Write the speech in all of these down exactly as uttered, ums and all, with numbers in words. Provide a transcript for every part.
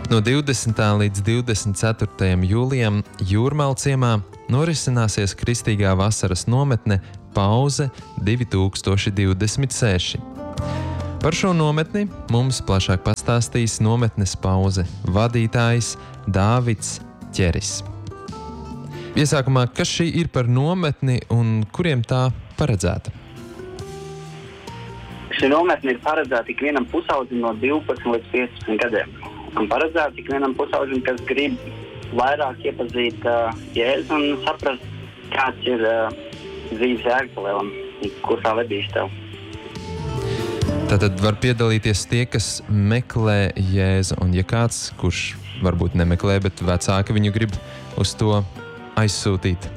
No divdesmitā līdz divdesmit ceturtajam jūlijam Jūrmālu ciemā norisināsies kristīgā vasaras nometne Pauze divi tūkstoši divdesmit seši. Par šo nometni mums plašāk pastāstīs nometnes Pauze vadītājs Dāvids Ķeris. Iesākumā, kas šī ir par nometni un kuriem tā paredzēta? Šī nometne ir paredzēta ikvienam pusaudzim no divpadsmit līdz piecpadsmit gadiem. Un paredzēta ikvienam pusaudzim, kas grib vairāk iepazīt uh, Jēzu un saprast, kāds ir uh, dzīves jēgpalielam un kur tā vedīs tev. Tātad var piedalīties tie, kas meklē Jēzu, un ja kāds, kurš varbūt nemeklē, bet vecāki viņu grib uz to aizsūtīt.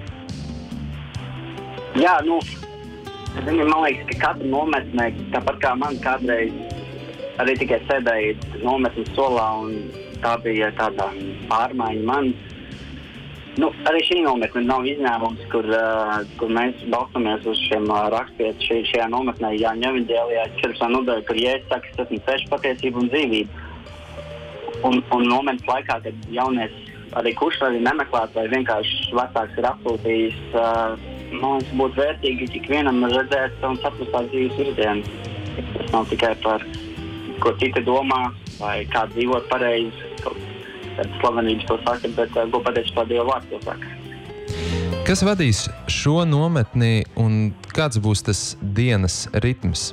Jā, nu, zini, man liekas, ka katra nometnē, tāpat kā man kādreiz arī tikai sēdēja nometnes solā, un tā bija tāda pārmaiņa man. Nu, arī šī nometne nav izņēmums, kur, uh, kur mēs balstamies uz šiem uh, rakstiem. Šī, šajā nometnē Jāņa evaņģēlijā četrpadsmitā nodaļa, kur Jēzus saka, es esmu ceļš, patiesība un dzīvība. Un, un nometnes laikā, kad jaunieks arī kurš arī nemeklēt, vai vienkārši vecāks ir apsūtījis, uh, man liekas, būtu vērtīgi ikvienam redzēt un saprast tā dzīves virzienu. Tas nav tikai par ko citi domā, vai kā dzīvot pareizi, kad slavenības to saka, bet uh, ko pateicis par Dievu vārdu to saka. Kas vadīs šo nometni un kāds būs tas dienas ritms?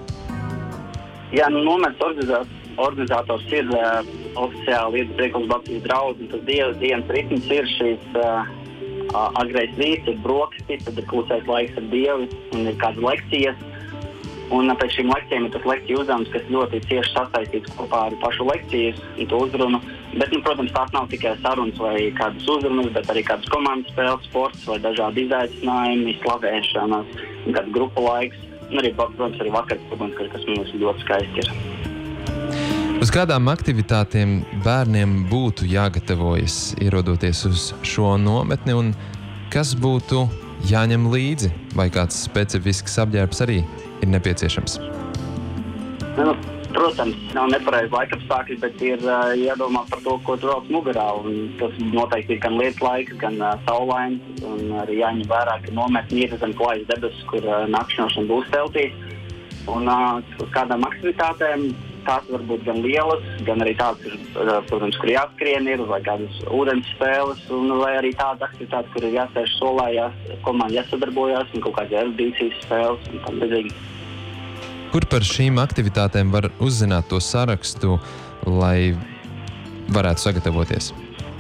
Jā, nu nometnes organizators, organizators ir uh, oficiāli Lietu Priekums Baptistu draugs, un tas dieva, dienas ritms ir šīs uh, agrais rīts, ir brokastis, tad ir klusais laiks ar Dievu un ir kādas lekcijas. Un pēc šīm lekcijām ir tas lekciju uzdevums, kas ļoti cieši sasaistīts kopā ar pašu lekcijas un to uzrunu. Bet, nu, protams, tās nav tikai sarunas vai kādas uzrunas, bet arī kādas komandas spēles, sports vai dažādi izaicinājumi, slavēšanas, kāds grupu laiks. Un arī, protams, arī vakars, kas mums ļoti skaisti ir. Uz kādām aktivitātēm bērniem būtu jāgatavojas, ierodoties uz šo nometni, un kas būtu jāņem līdzi, vai kāds specifisks apģērbs arī ir nepieciešams? Nu, protams, nav nepareizi laikapstākļi, bet ir uh, jādomā par to, ko tu velc mugurā. Un tas noteikti ir gan lietu laiks, gan uh, saulains. Un arī jāņem vērā, ka nometni ir zem klājas debesis, kur uh, nakšņošana būs teltīs. Un uh, uz kādām aktivitātēm tās var būt gan lielas, gan arī tādas, uh, protams, kur jāskrien ir, vai kādas ūdens spēles, un vai arī tādas aktivitātes, kur ir jāsēž solā, jās, komanda jāsadarbojās, un kaut kādas erudīcijas spēles un tam līdzīgi. Kur par šīm aktivitātēm var uzzināt to sarakstu, lai varētu sagatavoties?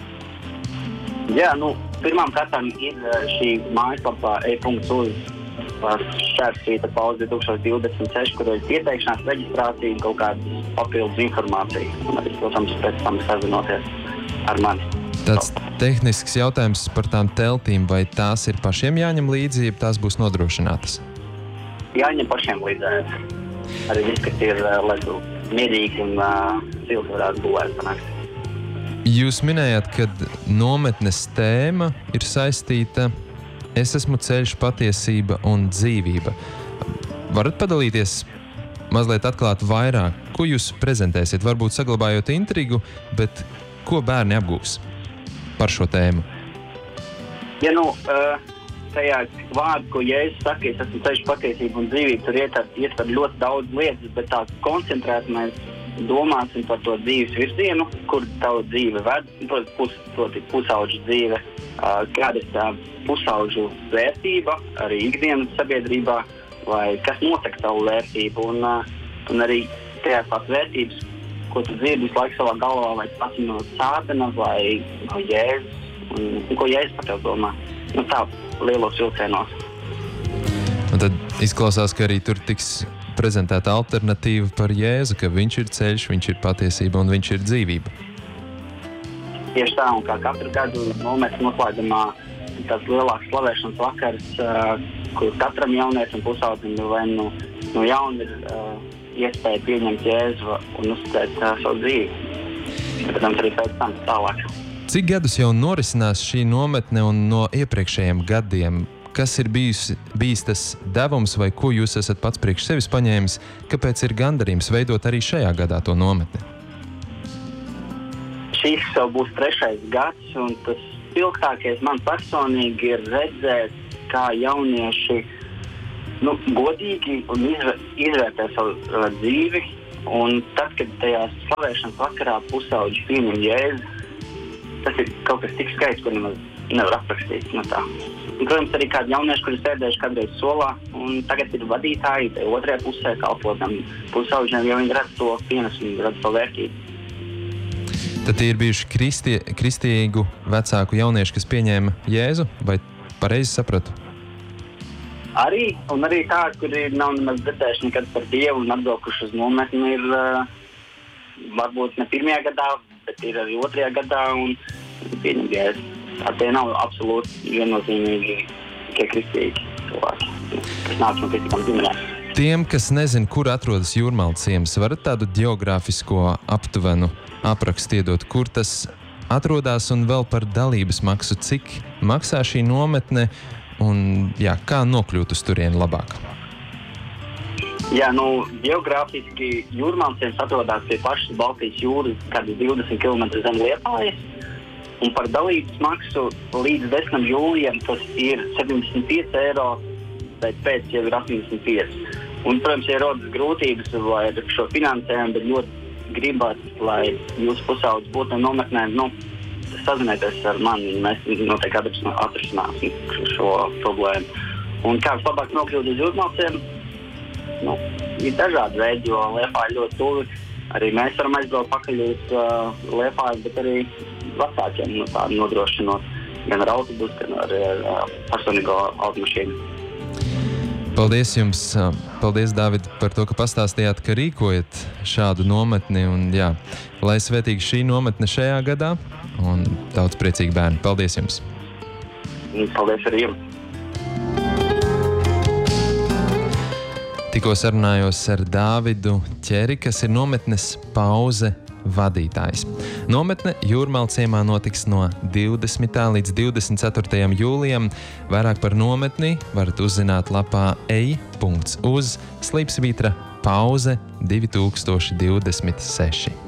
Jā, nu, pirmām kārtām ir šī mājaslapā e-uz šķērsvīta Pauze divi tūkstoši divdesmit seši, kur ir pieteikšanās, reģistrācija un kaut kādas papildus informācija. Un arī, protams, pēc tam sazinoties ar mani. Tāds tehnisks jautājums par tām teltīm, vai tās ir pašiem jāņem līdzi, ja tās būs nodrošinātas? Jāņem pašiem līdzi. Arī viss, kas ir, lai tu mierīgi un uh, silti varētu būvēt panākt. Jūs minējāt, ka nometnes tēma ir saistīta Es esmu ceļš, patiesība un dzīvība. Varat padalīties, mazliet atklāt vairāk, ko jūs prezentēsiet, varbūt saglabājot intrigu, bet ko bērni apgūs par šo tēmu? Ja nu, uh, tajā vārdu, ko Jēzus saka, es esmu ceļš, patiesība un dzīvība, tur ietver, ietver ļoti daudz lietas, bet tā koncentrēt mēs domāsim par to dzīves virzienu, kur tavu dzīve ved, protams, pus, proti pusauģu dzīve, uh, kāda ir tā pusauģu vērtība, arī ikdienas sabiedrībā, vai kas nosaka tavu vērtību, un, uh, un arī tajās tās vērtības, ko tu dzirdi visu laiku savā galvā, vai tas no sātena, vai no Jēzus, un, un ko Jēzus par tev domā. Nu tā, lielos vilcienos. Un tad izklausās, ka arī tur tiks prezentēta alternatīva par Jēzu, ka viņš ir ceļš, viņš ir patiesība un viņš ir dzīvība. Tieši tā, un kā katru gadu nometnes noslēgumā tāds lielāks slavēšanas vakars, uh, kur katram jaunietim pusaudzim vai nu no jauna ir uh, iespēja pieņemt Jēzu un uzticēt uh, savu dzīvi. Protams, arī pēc tam tālāk. Cik gadus jau norisinās šī nometne un no iepriekšējiem gadiem? Kas ir bijis, bijis tas devums vai ko jūs esat pats priekš sevis paņēmis? Kāpēc ir gandarījums veidot arī šajā gadā to nometni? šīs jau būs trešais gads, un tas spilgtākais man personīgi ir redzēt, kā jaunieši nu, godīgi un izvēr, izvērtē savu uh, dzīvi. Un tad, kad tajā slavēšanas vakarā pusauģi pieņem Jēzu, tas ir kaut kas tik skaists, ko nemaz nevar aprakstīt. No tā. Un, protams, arī kādi jaunieši, kuri sēdējuši kādreiz solā, un tagad ir vadītāji, tai otrajā pusē kalpotam pusauģiem, jo viņi redz to pienesumu, redz to vērtību. Tad tie ir bijuši kristie, kristīgu vecāku jaunieši, kas pieņēma Jēzu, vai pareizi sapratu? Arī, un arī tādi, kuri nav nemaz dzirdējuši nekad par Dievu un atbraukuši uz nometni, ir uh, varbūt ne pirmajā gadā, bet ir arī otrajā gadā un pieņem Jēzu. Tā tie nav absolūti viennozīmīgi tikai kristīgi cilvēki, kas nāk no kristīgām ģimenēm. Tiem, kas nezin, kur atrodas Jūrmāla ciems, varat tādu geogrāfisko aptuvenu aprakstu iedot, kur tas atrodas un vēl par dalības maksu, cik maksā šī nometne un jā, kā nokļūt uz turieni labāk? Jā, nu, geogrāfiski Jūrmāla ciems atrodas pie pašas Baltijas jūras, kādi divdesmit kilometri zem Liepājas, un par dalības maksu līdz desmitam jūlijam tas ir septiņdesmit pieci eiro, bet pēc jau ir astoņdesmit pieci. Un, protams, ja rodas grūtības vai ar šo finansējumu, bet ļoti gribat, lai jūsu pusaudzes būtu no nometnēm, nu, sazinieties ar mani, mēs noteikti atrisināsim šo problēmu. Un kā labāk nokļūt uz Jūrmāla, nu, ir dažādi veidi, jo Liepāja ļoti tuvi. Arī mēs varam aizbraukt pakaļ uz uh, Liepāju, bet arī vecākiem no tādu nodrošinot gan ar autobusu, gan ar uh, personīgo automašīnu. Paldies jums, paldies, Dāvid, par to, ka pastāstījāt, ka rīkojat šādu nometni un jā, lai svētīgi šī nometne šajā gadā un daudz priecīgi bērni. Paldies jums! Paldies arī jums! Tikko sarunājos ar Dāvidu Ķeri, kas ir nometnes Pauze vadītājs. Nometne Jūrmāla ciemā notiks no divdesmitā līdz divdesmit ceturtajam jūlijam. Vairāk par nometni varat uzzināt lapā ej punkts uz slīpsvītra pauze divi tūkstoši divdesmit seši.